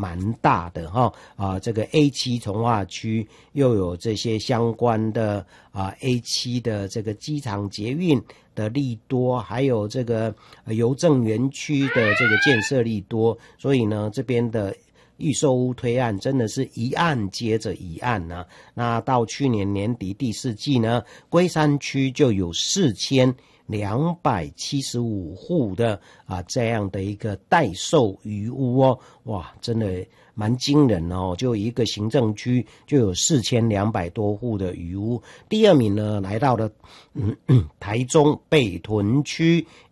蛮大的这个 A7 从化区又有这些相关的A7 的这个机场捷运的利多，还有这个邮政园区的这个建设利多，所以呢这边的预售屋推案真的是一案接着一案啊。那到去年年底第四季呢，龟山区就有4275户的这样的一个待售余屋哦，哇，真的蛮惊人哦，就一个行政区就有4200多户的余屋。第二名呢来到了台中北屯区